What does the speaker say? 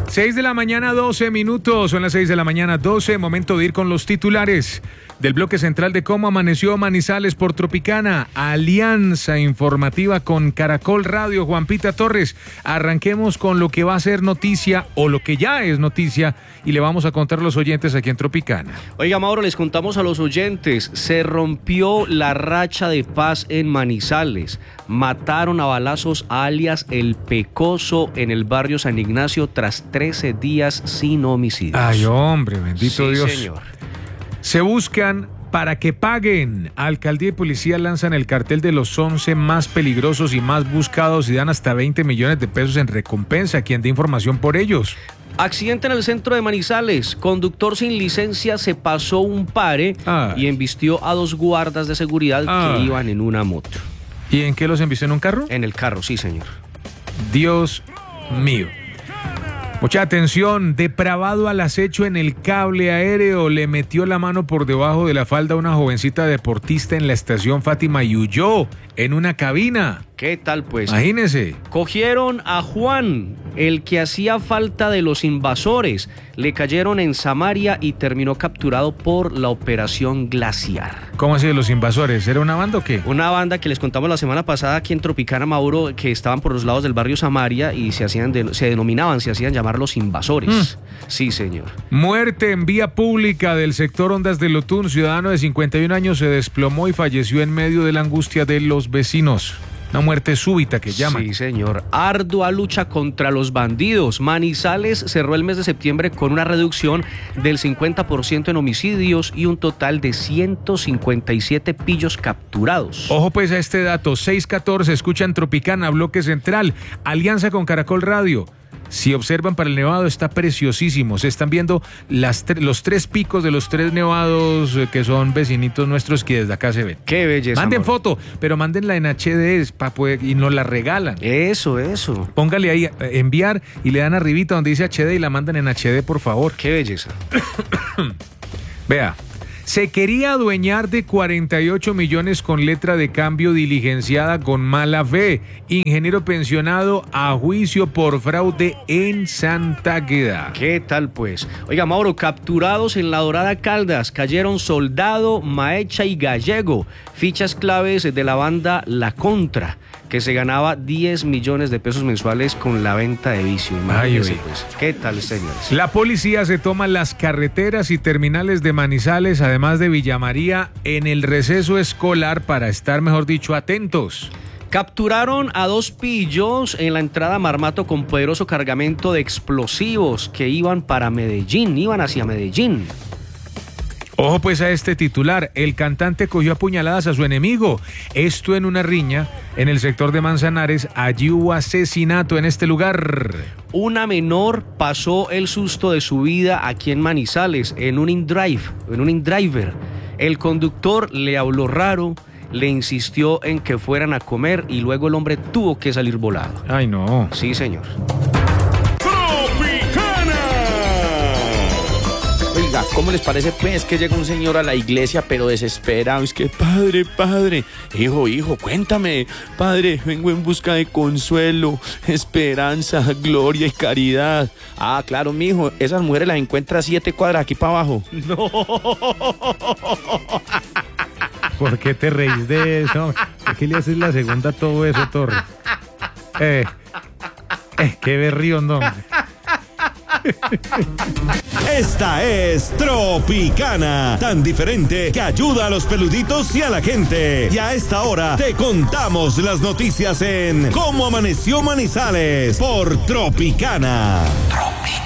6 de la mañana, 12 minutos. Son las 6 de la mañana, 12. Momento de ir con los titulares del bloque central de cómo amaneció Manizales por Tropicana. Alianza informativa con Caracol Radio. Juan Pita Torres. Arranquemos con lo que va a ser noticia o lo que ya es noticia y le vamos a contar a los oyentes aquí en Tropicana. Oiga, Mauro, les contamos a los oyentes. Se rompió la racha de paz en Manizales. Mataron a balazos a alias El Pecoso en el barrio San Ignacio tras 13 días sin homicidios. Ay, hombre, bendito Dios. Sí, señor. Se buscan para que paguen. Alcaldía y policía lanzan el cartel de los 11 más peligrosos y más buscados y dan hasta 20 millones de pesos en recompensa a quien dé información por ellos. Accidente en el centro de Manizales. Conductor sin licencia se pasó un pare y embistió a 2 guardas de seguridad que iban en una moto. ¿Y en qué los embistió? ¿En un carro? En el carro, sí, señor. Dios mío. Mucha atención, depravado al acecho en el cable aéreo, le metió la mano por debajo de la falda a una jovencita deportista en la estación Fátima y huyó en una cabina. ¿Qué tal, pues? Imagínese. Cogieron a Juan, el que hacía falta de los invasores. Le cayeron en Samaria y terminó capturado por la Operación Glaciar. ¿Cómo así de los invasores? ¿Era una banda o qué? Una banda que les contamos la semana pasada aquí en Tropicana, Mauro, que estaban por los lados del barrio Samaria y se hacían llamar los invasores. Sí, señor. Muerte en vía pública del sector Ondas del Otún. Ciudadano de 51 años se desplomó y falleció en medio de la angustia de los vecinos. Una muerte súbita que llaman. Sí, señor. Ardua lucha contra los bandidos. Manizales cerró el mes de septiembre con una reducción del 50% en homicidios y un total de 157 pillos capturados. Ojo pues a este dato, 6:14, escuchan Tropicana, bloque central, alianza con Caracol Radio. Si observan para el nevado está preciosísimo. Se están viendo los 3 picos de los 3 nevados que son vecinitos nuestros que desde acá se ven. Qué belleza. Manden amor. foto, pero mándenla en HD para poder, y nos la regalan. Eso. Póngale ahí enviar y le dan arribita donde dice HD y la mandan en HD, por favor. Qué belleza. Vea. Se quería adueñar de 48 millones con letra de cambio diligenciada con mala fe. Ingeniero pensionado a juicio por fraude en Santa Águeda. ¿Qué tal, pues? Oiga, Mauro, capturados en La Dorada Caldas, cayeron Soldado, Maecha y Gallego, fichas claves de la banda La Contra, que se ganaba 10 millones de pesos mensuales con la venta de vicio. Imagínense, pues. ¿Qué tal, señores? La policía se toma las carreteras y terminales de Manizales, además de Villa María, en el receso escolar para estar, mejor dicho, atentos. Capturaron a 2 pillos en la entrada a Marmato con poderoso cargamento de explosivos que iban hacia Medellín. Ojo pues a este titular, el cantante cogió a puñaladas a su enemigo, esto en una riña en el sector de Manzanares, allí hubo asesinato en este lugar. Una menor pasó el susto de su vida aquí en Manizales, en un InDriver. El conductor le habló raro, le insistió en que fueran a comer y luego el hombre tuvo que salir volado. Ay, no. Sí, señor. Oiga, ¿cómo les parece pues que llega un señor a la iglesia pero desesperado? Es que padre, hijo, cuéntame, padre, vengo en busca de consuelo, esperanza, gloria y caridad. Ah, claro, mijo, esas mujeres las encuentra 7 cuadras aquí para abajo. No. ¿Por qué te reís de eso? ¿Por qué le haces la segunda a todo eso, Torre? Qué berrío, hombre. Esta es Tropicana, tan diferente que ayuda a los peluditos y a la gente. Y a esta hora te contamos las noticias en Cómo Amaneció Manizales por Tropicana.